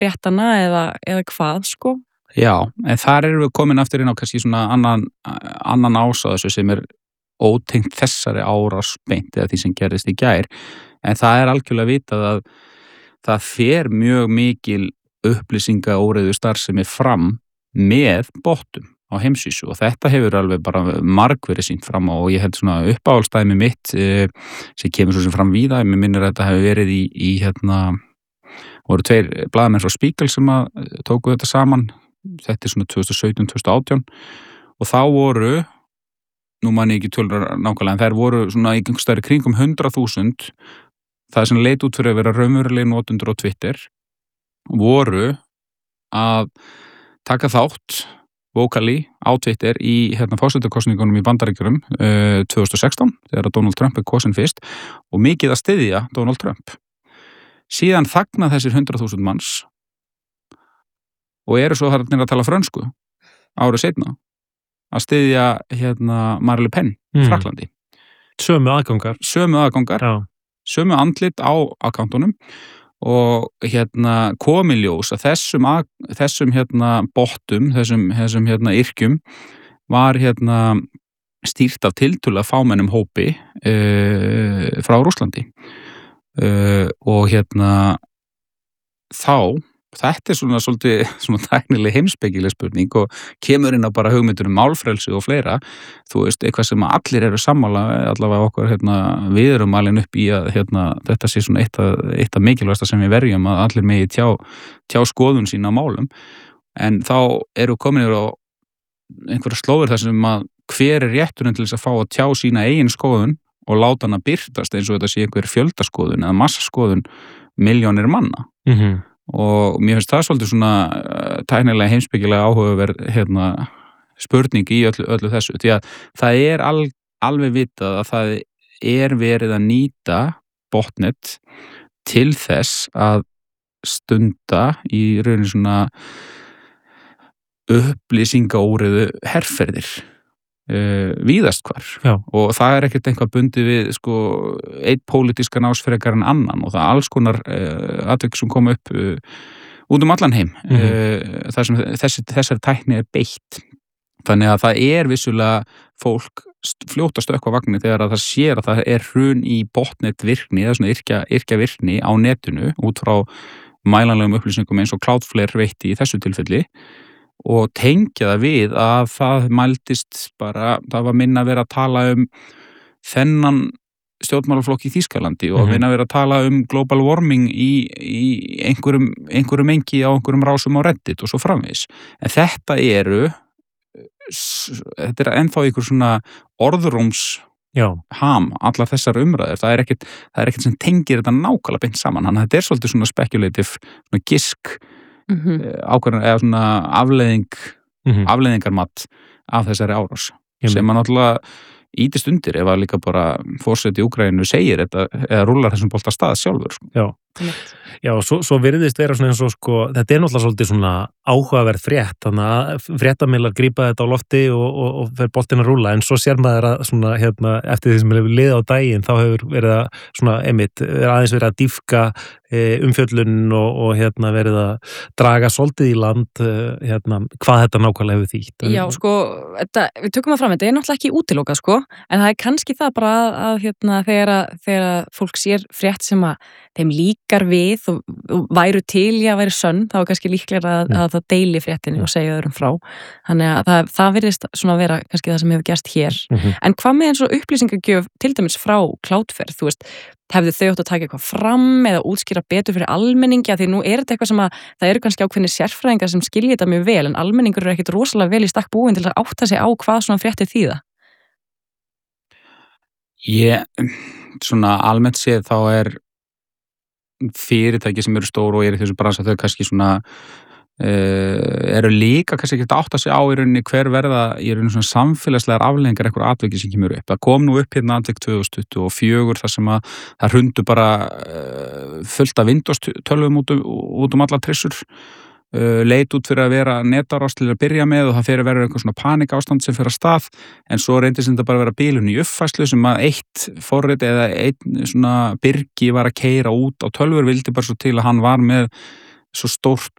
réttana eða hvað, sko. Já, en þar erum við komin aftur inn á kannski svona annan ás á þessu sem ótengt þessari árás beint eða því sem gerðist í gær, en það algjörlega vitað að það fer mjög mikil upplýsingaóreiðu starfsemi fram með bottum á heimsvísu og þetta hefur alveg bara margverið sýnt fram á og ég held svona uppáhaldsdæmi mitt sem kemur svo sem fram víða, mér minnir að þetta hefur verið í voru 2 blaðamenn frá Spiegel sem að tóku þetta saman, þetta svona 2017-2018 og þá voru, nú man ég ekki tölur nákvæmlega, en þær voru svona í einhverstaðar kringum 100.000, það sem leit út fyrir að vera raunverulegir notendur á Twitter, voru að taka þátt vókali á Twitter í forsetakosningunum í Bandaríkjunum 2016, þegar Donald Trump kosin fyrst og mikið að styðja Donald Trump. Síðan þagna þessir 100.000 manns og eru svo þarna að tala frönsku árið seinna að styðja Marine Le Pen Frakklandi. Sömu aðgangar. Já. Sömu andlit á akkántunum og komi ljós að þessum bottum, þessum yrkjum var stýrt af tiltölulega fámennum hópi frá Rússlandi og þá þetta svona svolítið svona tæknileg heimspekileg spurning og kemur inn á bara hugmyndir málfrelsi og fleira, þú veist, eitthvað sem allir eru sammála, allavega okkur við erum alveg upp í að þetta sé svona eitt af mikilvægasta sem við verjum að allir megi tjá skoðun sína á málum, en þá eru komin yfir á einhverja slóður þar sem að hver rétturinn til þess að fá að tjá sína eigin skoðun og láta hana birtast eins og þetta sé einhver fjöldaskoðun eða massaskoðun milljónir manna. Og mér finnst það svolítið svona tæknilega heimspekilega áhugaverð spurning í öllu þessu, því að það alveg vitað að það verið að nýta botnet til þess að stunda í rauninni svona upplýsingaóreiðu herferðir víðast hvar. Já. Og það ekkert eitthvað bundið við einn pólitískan ásfrekar en annan og það alls konar atvik sem koma upp út allan heim þar sem þessari tækni beitt. Þannig að það vissulega fólk fljótt að stökkva vagni þegar að það sér að það hrun í botnet virkni eða svona yrkja virkni á netinu út frá mælanlegum upplýsingum eins og Cloudflare veitti í þessu tilfelli og tengja það við að það mældist bara, það var minna að vera að tala þennan stjórnmálaflokk í Þýskalandi og minna að vera að tala global warming í einhverjum engi á einhverjum rásum á Reddit og svo framvegis. En þetta ennþá einhver svona orðrúms allar þessar umræður, það ekkert sem tengir þetta nákvæmlega beint saman, þannig að þetta svolítið svona spekulativ, svona gisk ákveðin eða svona afleiðingarmatt af þessari árás sem að náttúrulega ýtist undir ef að líka bara forseti í Úkraínu segir þetta eða rúlar þessum bolta stað sjálfur. Já, svo virðist vera svona eins og þetta náttúrulega svolítið svona áhugaverð frétt, þannig að fréttamiðlar grípa þetta á lofti og fer boltinn að rúlla, en svo sér maður að svona eftir því sem hefur liðið á daginn þá hefur verið að svona aðeins verið að dýpka umfjöllun og verið að draga svolítið í land hvað þetta nákvæmlega hefur þýtt. Já, við tökum það fram, þetta náttúrulega ekki útilokað, en það kannski það bara að þegar fólk sér frétt sem að þeim líkar við og væru til í að væri sönn, þá kannski líklega að það deili fréttinni og segja öðrum frá. Þannig að það virðist svona vera kannski það sem hefur gerst hér. En hvað með eins og upplýsingagjöf til dæmis frá Cloudflare, þú veist, hefðu þau átt að taka eitthvað fram eða útskýra betur fyrir almenningi, því nú þetta eitthvað sem að það eru kannski ákveðnir sérfræðingar sem skilja þetta mjög vel, en almenningur eru ekkit rosalega vel í stakk búin til að átta sig á hvað svona fréttir þýða. Svona almennt séð þá fyrirtæki sem eru stór og í þessu bransa þau kannski svona eru líka kannski ekki að átta sig á í rauninni hver verða í rauninni svona samfélagslegar afleiðingar einhver atviki sem kemur upp. Það kom nú upp atvik 2024 þar sem að það hrundu bara fullt af Windows tölvum út allar trissur, leit út fyrir að vera netárás til að byrja með og það fyrir að vera eitthvað svona panikástand sem fyrir að stað, en svo reyndist þetta bara að vera bilun í uppfærslu sem að eitt forrit eða einn svona byrgi var að keyra út á tölvur, vildi bara svo til að hann var með svo stórt